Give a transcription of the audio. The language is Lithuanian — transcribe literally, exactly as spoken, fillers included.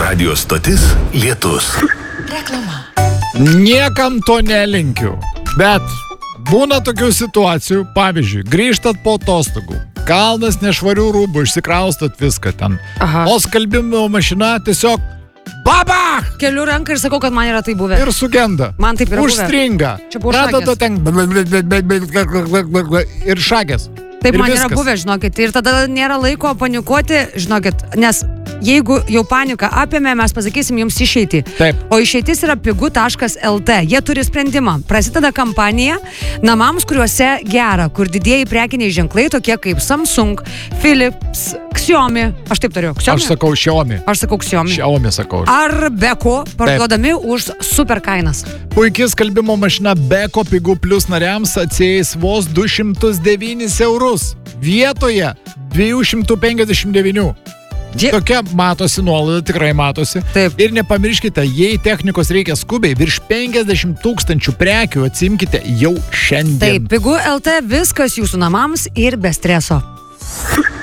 Radio stotis Lietus. Reklama. Niekam to nelinkiu, bet būna tokių situacijų, pavyzdžiui, grįžtat po atostogų, kalnas nešvarių rūbų, išsikraustat viską ten, Aha. o skalbimo mašina tiesiog babach! Keliu ranką ir sakau, kad man yra tai buvę. Ir sugenda. Man taip yra buvę. Užstringa. Čia buvo Pradeda šakės. ten ir šakės. Taip, ir man viskas. yra buvę, žinokit. Ir tada nėra laiko panikuoti, žinokit, nes jeigu jau panika apėmė, mes pasakysim jums išeitį. Taip. O išeitis yra pigu taškas lt. Jie turi sprendimą. Prasideda kampanija namams, kuriuose gera, kur didieji prekiniai ženklai, tokie kaip Samsung, Philips, Xiaomi. Aš taip tariu. Xiaomi? Aš sakau Xiaomi. Aš sakau Xiaomi. Xiaomi sakau. Ar Beko parduodami už super kainas. Puikiai skalbimo mašina Beko Pigų Plus nariams atsieis vos du šimtus devynis eurus. Vietoje dviejų šimtų penkiasdešimt devynių. Die- Tokia matosi nuolaida, tikrai matosi. Taip. Ir nepamirškite, jei technikos reikia skubiai, virš penkiasdešimt tūkstančių prekių atsimkite jau šiandien. Taip, pigu lt viskas jūsų namams ir be streso.